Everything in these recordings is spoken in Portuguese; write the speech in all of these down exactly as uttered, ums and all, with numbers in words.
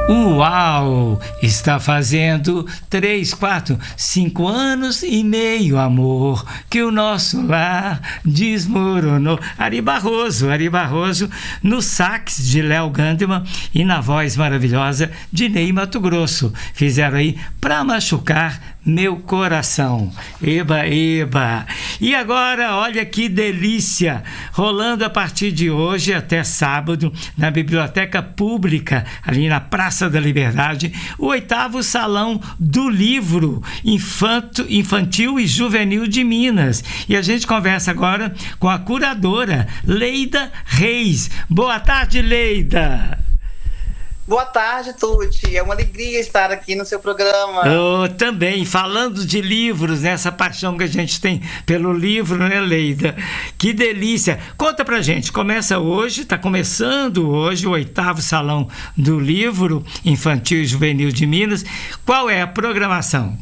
Uau! Está fazendo três, quatro, cinco anos e meio, amor, que o nosso lar desmoronou. Ari Barroso, Ari Barroso, no sax de Léo Gandeman e na voz maravilhosa de Ney Matogrosso. Fizeram aí Pra Machucar Meu Coração. Eba, eba! E agora, olha que delícia! Rolando a partir de hoje até sábado, na Biblioteca Pública, ali na Praça da Liberdade, o oitavo Salão do Livro Infanto, Infantil e Juvenil de Minas. E a gente conversa agora com a curadora Leida Reis. Boa tarde, Leida! Boa tarde, Tuti. É uma alegria estar aqui no seu programa. Eu também, falando de livros, né? Essa paixão que a gente tem pelo livro, né, Leida? Que delícia! Conta pra gente, começa hoje, está começando hoje o oitavo Salão do Livro Infantil e Juvenil de Minas. Qual é a programação?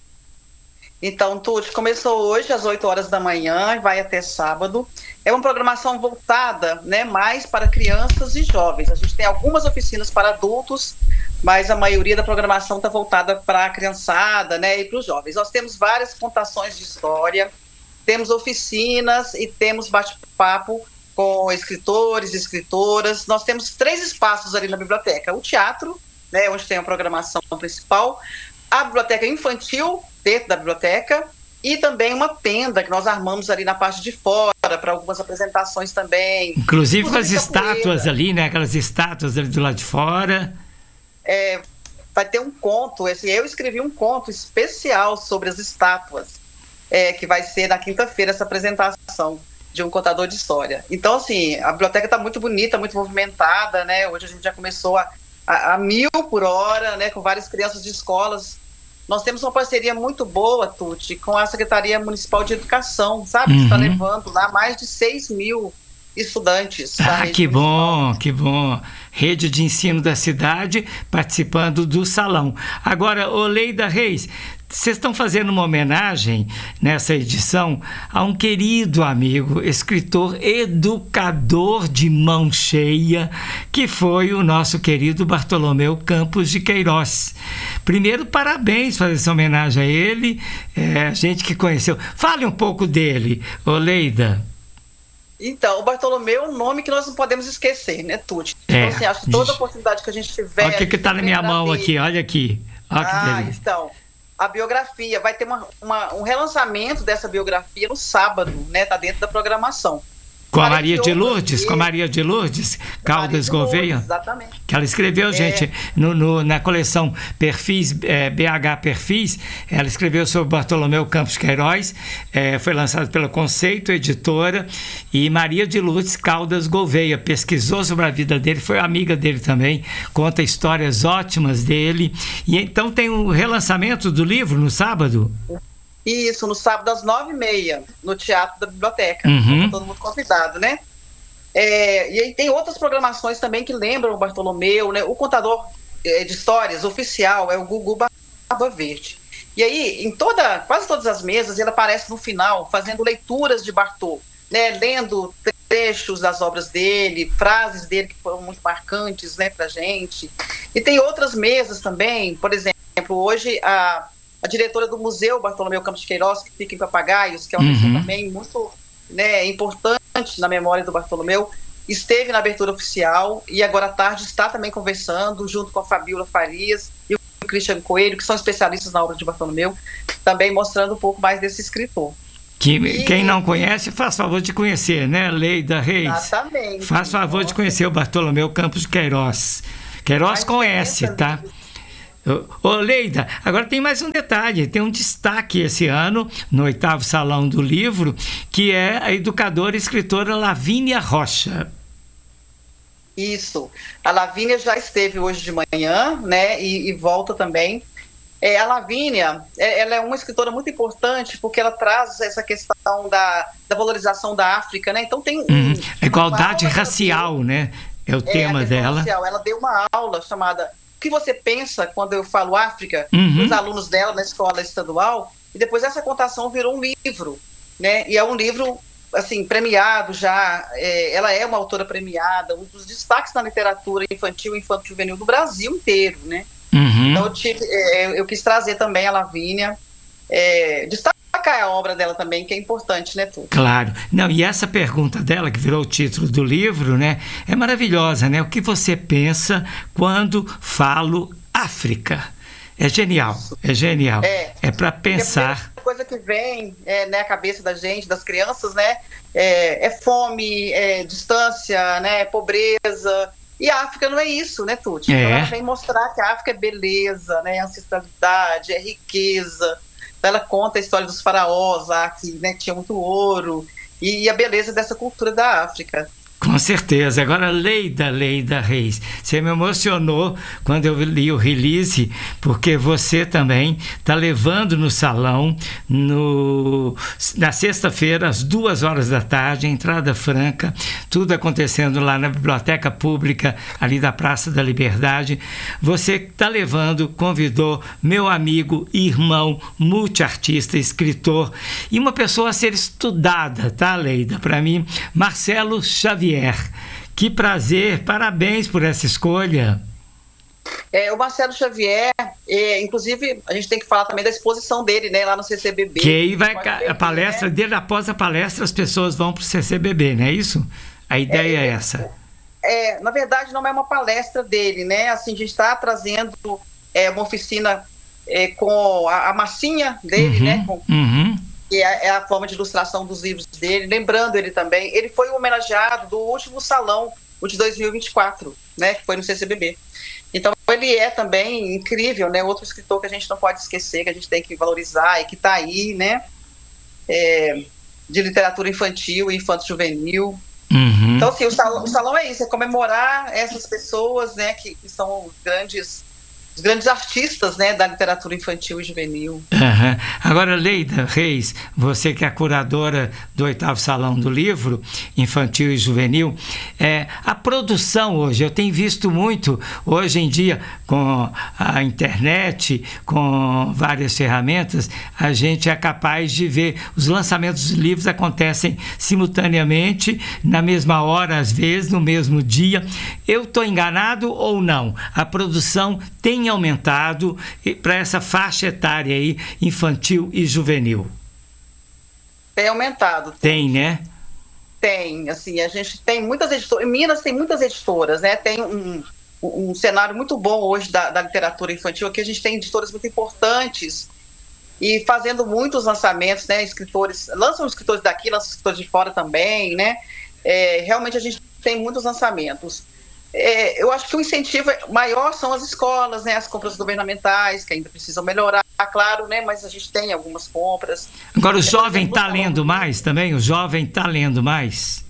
Então, Tuti, começou hoje às oito horas da manhã e vai até sábado. É uma programação voltada, né, mais para crianças e jovens. A gente tem algumas oficinas para adultos, mas a maioria da programação está voltada para a criançada, né, e para os jovens. Nós temos várias contações de história, temos oficinas e temos bate-papo com escritores e escritoras. Nós temos três espaços ali na biblioteca. O teatro, né, onde tem a programação principal, a biblioteca infantil dentro da biblioteca e também uma tenda que nós armamos ali na parte de fora para algumas apresentações também. Inclusive com as estátuas ali, né? Aquelas estátuas ali do lado de fora. É, vai ter um conto, esse, eu escrevi um conto especial sobre as estátuas, é, que vai ser na quinta-feira essa apresentação de um contador de história. Então, assim, a biblioteca está muito bonita, muito movimentada, né? Hoje a gente já começou a, a, a mil por hora, né? Com várias crianças de escolas. Nós temos uma parceria muito boa, Tuti, com a Secretaria Municipal de Educação, sabe? Uhum. Que está levando lá mais de seis mil estudantes. Ah, que bom, que bom. Rede de ensino da cidade participando do salão. Agora, ô Leida Reis, vocês estão fazendo uma homenagem nessa edição a um querido amigo, escritor, educador de mão cheia, que foi o nosso querido Bartolomeu Campos de Queiroz. Primeiro, parabéns fazer essa homenagem a ele, é, a gente que conheceu. Fale um pouco dele, ô Leida. Então, o Bartolomeu é um nome que nós não podemos esquecer, né, Tuti? É, então, assim, acho que toda oportunidade que a gente tiver... Olha o que está na minha mão dele. Aqui, olha aqui. Olha que ah, delícia. Então, a biografia, vai ter uma, uma, um relançamento dessa biografia no sábado, né, tá dentro da programação. Com a Maria de Lourdes, com a Maria de Lourdes, Caldas Gouveia. Exatamente. Que ela escreveu, é. gente, no, no, na coleção Perfis, é, B H Perfis, ela escreveu sobre Bartolomeu Campos Queiroz, é, foi lançado pela Conceito Editora, e Maria de Lourdes Caldas Gouveia pesquisou sobre a vida dele, foi amiga dele também, conta histórias ótimas dele. E então tem o relançamento do livro no sábado? Isso, no sábado às nove e meia, no Teatro da Biblioteca. Uhum. Tá todo mundo convidado, né? É, e aí tem outras programações também que lembram o Bartolomeu, né? O contador é, de histórias oficial é o Gugu Barba Verde. E aí, em toda, quase todas as mesas, ele aparece no final, fazendo leituras de Bartô, né? Lendo trechos das obras dele, frases dele que foram muito marcantes, né, pra gente. E tem outras mesas também, por exemplo, hoje a... a diretora do Museu Bartolomeu Campos de Queiroz, que fica em Papagaios, que é uma uhum. pessoa também muito, né, importante na memória do Bartolomeu, esteve na abertura oficial e agora à tarde está também conversando, junto com a Fabíola Farias e o Christian Coelho, que são especialistas na obra de Bartolomeu, também mostrando um pouco mais desse escritor. Que, e... Quem não conhece, faz favor de conhecer, né, Leida Reis? Exatamente. Faz favor Nossa. de conhecer o Bartolomeu Campos de Queiroz. Queiroz com S, tá? Ô Leida, agora tem mais um detalhe, tem um destaque esse ano no oitavo Salão do Livro, que é a educadora e escritora Lavínia Rocha. Isso, a Lavínia já esteve hoje de manhã, né, e, e volta também. É, a Lavínia, é, ela é uma escritora muito importante porque ela traz essa questão da, da valorização da África, né, então tem... Uhum. Um, igualdade racial, deu, né, é o é, tema dela. Racial. Ela deu uma aula chamada... O que você pensa quando eu falo África, uhum. os alunos dela na escola estadual, e depois essa contação virou um livro, né? E é um livro assim, premiado já, é, ela é uma autora premiada, um dos destaques na literatura infantil e infanto-juvenil do Brasil inteiro, né? Uhum. Então eu, tive, é, eu quis trazer também a Lavínia, é, destacar a obra dela também, que é importante, né, Tuti? Claro. Não, e essa pergunta dela, que virou o título do livro, né, é maravilhosa, né? O que você pensa quando falo África? É genial, é genial. É, é para pensar. A coisa que vem é, né, a cabeça da gente, das crianças, né, é, é fome, é distância, né, é pobreza. E a África não é isso, né, Tuti? É. Então ela vem mostrar que a África é beleza, né, ancestralidade, é riqueza. Então ela conta a história dos faraós lá, que, né, tinha muito ouro, e a beleza dessa cultura da África. Com certeza. Agora, Leida, Leida Reis, você me emocionou quando eu li o release, porque você também está levando no salão, no, na sexta-feira, às duas horas da tarde, entrada franca, tudo acontecendo lá na Biblioteca Pública, ali da Praça da Liberdade. Você está levando, convidou meu amigo, irmão, multiartista, escritor, e uma pessoa a ser estudada, tá, Leida? Para mim, Marcelo Xavier. Que prazer, parabéns por essa escolha. É, o Marcelo Xavier, é, inclusive, a gente tem que falar também da exposição dele, né, lá no C C B B. Que aí vai ver, a palestra né? dele, após a palestra, as pessoas vão para o C C B B, não é isso? A ideia é, é essa. É, na verdade, não é uma palestra dele, né? Assim, a gente está trazendo é, uma oficina é, com a, a massinha dele, uhum, né? Com, uhum. que é, é a forma de ilustração dos livros dele. Lembrando ele também, ele foi homenageado do último salão, o de dois mil e vinte e quatro, né? Que foi no C C B B. Então, ele é também incrível, né? Outro escritor que a gente não pode esquecer, que a gente tem que valorizar e que está aí, né? É, de literatura infantil e infanto-juvenil. Uhum. Então, assim, o salão, o salão é isso, é comemorar essas pessoas, né? Que, que são os grandes, os grandes artistas, né? Da literatura infantil e juvenil. Uhum. Agora, Leida Reis, você que é a curadora do oitavo Salão do Livro Infantil e Juvenil, é, a produção hoje, eu tenho visto muito, hoje em dia, com a internet, com várias ferramentas, a gente é capaz de ver os lançamentos dos livros acontecem simultaneamente, na mesma hora, às vezes, no mesmo dia. Eu estou enganado ou não? A produção tem aumentado para essa faixa etária aí, infantil e juvenil? Tem aumentado. Tem, né? Tem, assim, a gente tem muitas editoras, em Minas tem muitas editoras, né? Tem um, um cenário muito bom hoje da, da literatura infantil, aqui a gente tem editoras muito importantes e fazendo muitos lançamentos, né? Escritores, lançam escritores daqui, lançam escritores de fora também, né? É, realmente a gente tem muitos lançamentos. É, eu acho que o incentivo maior são as escolas, né, as compras governamentais, que ainda precisam melhorar, claro, né, mas a gente tem algumas compras. Agora, o jovem está lendo mais também? O jovem está lendo mais?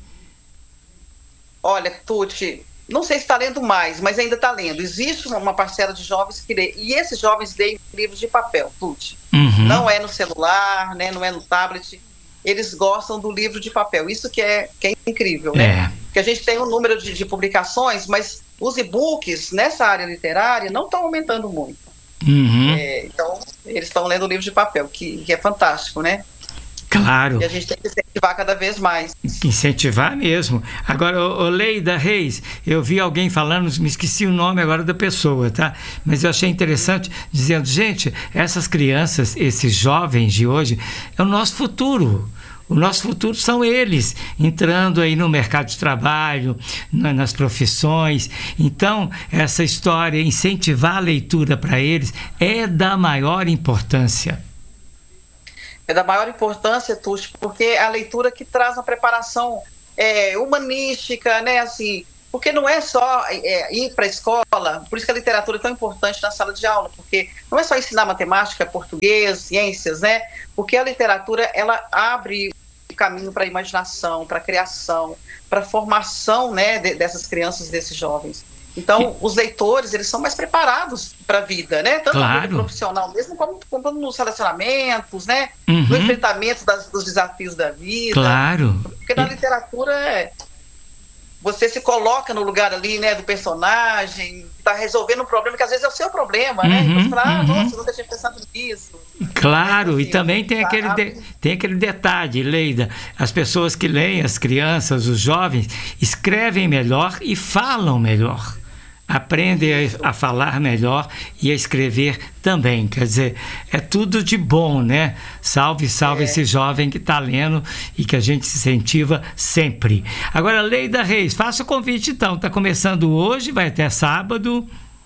Olha, Tuti, não sei se está lendo mais, mas ainda está lendo. Existe uma parcela de jovens que lê, e esses jovens leem livros de papel, Tuti. Uhum. Não é no celular, né, não é no tablet. Eles gostam do livro de papel. Isso que é, que é incrível, né? É. Porque a gente tem um número de, de publicações, mas os e-books nessa área literária não estão aumentando muito. Uhum. É, então, eles estão lendo o livro de papel, que, que é fantástico, né? Claro. E a gente tem que incentivar cada vez mais. Incentivar mesmo. Agora, ô, ô Leida Reis, eu vi alguém falando, me esqueci o nome agora da pessoa, tá? Mas eu achei interessante, dizendo, gente, essas crianças, esses jovens de hoje, é o nosso futuro. O nosso futuro são eles, entrando aí no mercado de trabalho, na, nas profissões. Então, essa história, incentivar a leitura para eles, é da maior importância. É da maior importância, Tuxi, porque é a leitura que traz uma preparação é, humanística, né, assim, porque não é só é, ir para a escola, por isso que a literatura é tão importante na sala de aula, porque não é só ensinar matemática, português, ciências, né, porque a literatura, ela abre caminho para a imaginação, para a criação, para a formação, né, de, dessas crianças, desses jovens. Então, os leitores, eles são mais preparados para a vida, né? Tanto claro. na vida profissional mesmo, como, como nos relacionamentos, né? Uhum. No enfrentamento das, dos desafios da vida. Claro. Porque na literatura é, você se coloca no lugar ali, né, do personagem, está resolvendo um problema que às vezes é o seu problema, né? Uhum, e você fala, ah, uhum. nossa, nunca tinha pensado nisso. Claro, Assim, e também tem aquele, de, tem aquele detalhe, Leida, as pessoas que leem, as crianças, os jovens, escrevem melhor e falam melhor. Aprendem a, a falar melhor e a escrever também. Quer dizer, é tudo de bom, né? Salve, salve é. esse jovem que está lendo e que a gente se incentiva sempre. Agora, Leida Reis, faça o convite então. Está começando hoje, vai até sábado.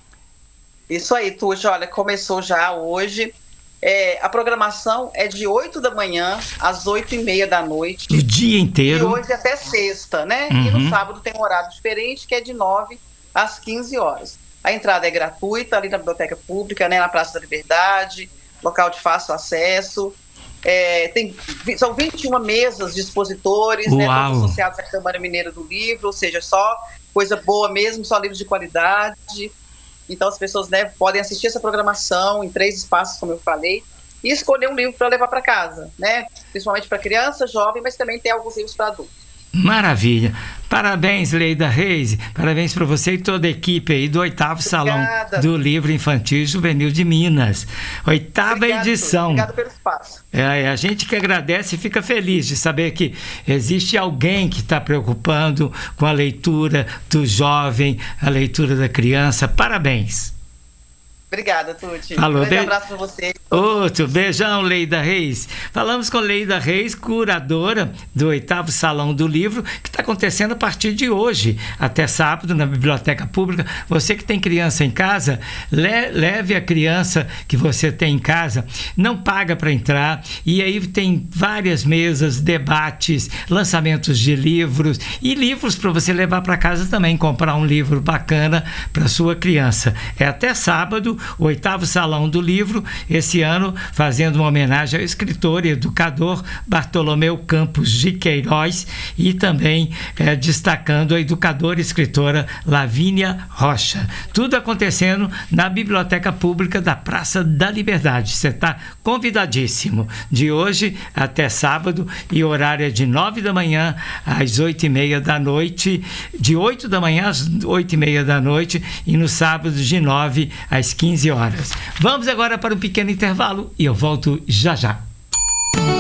Isso aí, Tuti. Olha, começou já hoje. É, a programação é de oito da manhã às oito e meia da noite. O dia inteiro. E hoje até sexta, né? Uhum. E no sábado tem um horário diferente, que é de nove às quinze horas. A entrada é gratuita ali na Biblioteca Pública, né, na Praça da Liberdade, local de fácil acesso. É, tem, são vinte e uma mesas de expositores, né, todos associados à Câmara Mineira do Livro, ou seja, só coisa boa mesmo, só livros de qualidade. Então as pessoas, né, podem assistir essa programação em três espaços, como eu falei, e escolher um livro para levar para casa, né, principalmente para criança, jovem, mas também tem alguns livros para adultos. Maravilha. Parabéns, Leida Reis. Parabéns para você e toda a equipe aí do oitavo Obrigada. Salão do Livro Infantil e Juvenil de Minas. Oitava Obrigado, edição. Obrigada pelo espaço. É, a gente que agradece e fica feliz de saber que existe alguém que está preocupando com a leitura do jovem, a leitura da criança. Parabéns. Obrigada, Tuti. Falou, um grande be... abraço para você. Outro beijão, Leida Reis. Falamos com Leida Reis, curadora do oitavo Salão do Livro, que está acontecendo a partir de hoje, até sábado, na Biblioteca Pública. Você que tem criança em casa, le... leve a criança que você tem em casa, não paga para entrar, e aí tem várias mesas, debates, lançamentos de livros, e livros para você levar para casa também, comprar um livro bacana para sua criança. É até sábado, o oitavo Salão do Livro, esse ano fazendo uma homenagem ao escritor e educador Bartolomeu Campos de Queiroz e também é, destacando a educadora e escritora Lavínia Rocha. Tudo acontecendo na Biblioteca Pública da Praça da Liberdade. Você está convidadíssimo. De hoje até sábado, e o horário é de nove da manhã às oito e meia da noite, de oito da manhã às oito e meia da noite, e no sábado de nove às quinze horas. Vamos agora para um pequeno intervalo e eu volto já já.